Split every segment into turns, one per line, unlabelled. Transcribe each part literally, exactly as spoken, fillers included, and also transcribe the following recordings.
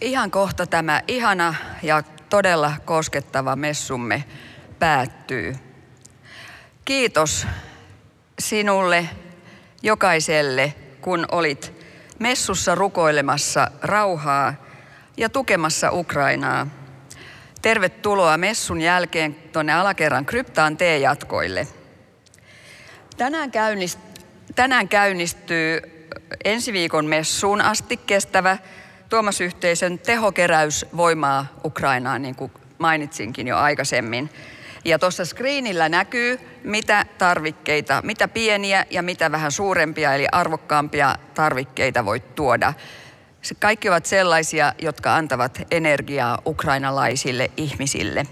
Ihan kohta tämä ihana ja todella koskettava messumme päättyy. Kiitos sinulle jokaiselle, kun olit messussa rukoilemassa rauhaa ja tukemassa Ukrainaa. Tervetuloa messun jälkeen tuonne alakerran kryptaan teejatkoille. Tänään, käynnist, tänään käynnistyy ensi viikon messuun asti kestävä Tuomas-yhteisön tehokeräys voimaa Ukrainaan, niin kuin mainitsinkin jo aikaisemmin. Ja tuossa screenillä näkyy, mitä tarvikkeita, mitä pieniä ja mitä vähän suurempia, eli arvokkaampia tarvikkeita voit tuoda. Se kaikki ovat sellaisia, jotka antavat energiaa ukrainalaisille ihmisille.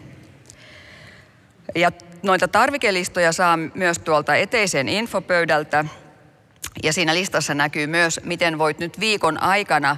Ja noita tarvikelistoja saa myös tuolta eteisen infopöydältä. Ja siinä listassa näkyy myös, miten voit nyt viikon aikana,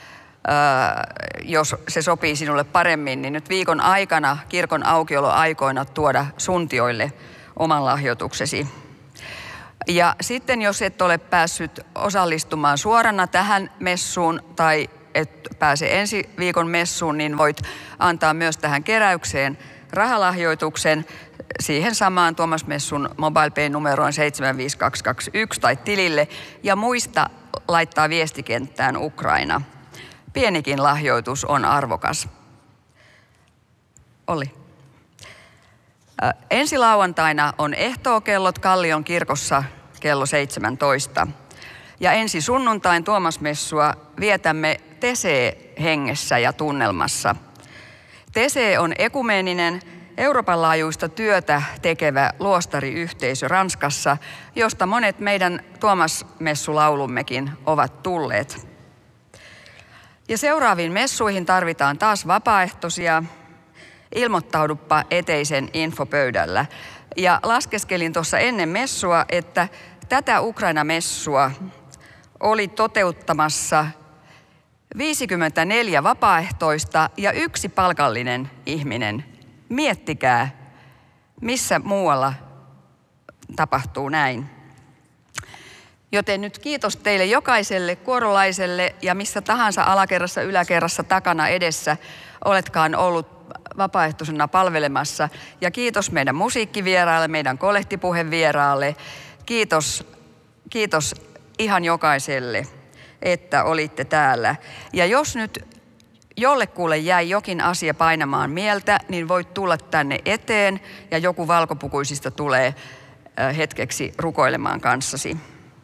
jos se sopii sinulle paremmin, niin nyt viikon aikana kirkon aukioloaikoina tuoda suntioille oman lahjoituksesi. Ja sitten jos et ole päässyt osallistumaan suorana tähän messuun tai et pääse ensi viikon messuun, niin voit antaa myös tähän keräykseen rahalahjoituksen siihen samaan Tuomas-messun MobilePay-numeroon seitsemän viisi kaksi kaksi yksi tai tilille ja muista laittaa viestikenttään Ukraina. Pienikin lahjoitus on arvokas. Olli. Äh, ensi lauantaina on ehtookellot Kallion kirkossa kello seitsemäntoista. Ja ensi sunnuntain Tuomas-messua vietämme Tese-hengessä ja tunnelmassa. Tese on ekumeeninen, Euroopan laajuista työtä tekevä luostariyhteisö Ranskassa, josta monet meidän Tuomas-messulaulummekin ovat tulleet. Ja seuraaviin messuihin tarvitaan taas vapaaehtoisia. Ilmoittaudupa eteisen infopöydällä. Ja laskeskelin tuossa ennen messua, että tätä Ukraina-messua oli toteuttamassa viisikymmentäneljä vapaaehtoista ja yksi palkallinen ihminen. Miettikää, missä muualla tapahtuu näin. Joten nyt kiitos teille jokaiselle kuorolaiselle ja missä tahansa alakerrassa, yläkerrassa, takana, edessä oletkaan ollut vapaaehtoisena palvelemassa. Ja kiitos meidän musiikkivieraalle, meidän kolehtipuhevieraalle. Kiitos, kiitos ihan jokaiselle, että olitte täällä. Ja jos nyt jollekulle jäi jokin asia painamaan mieltä, niin voit tulla tänne eteen ja joku valkopukuisista tulee hetkeksi rukoilemaan kanssasi.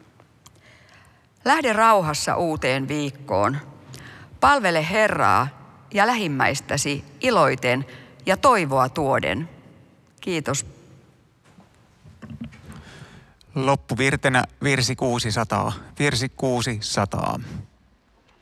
Lähde rauhassa uuteen viikkoon. Palvele Herraa ja lähimmäistäsi iloiten ja toivoa tuoden. Kiitos.
Loppuvirtenä virsi kuusisataa. Virsi kuusisataa.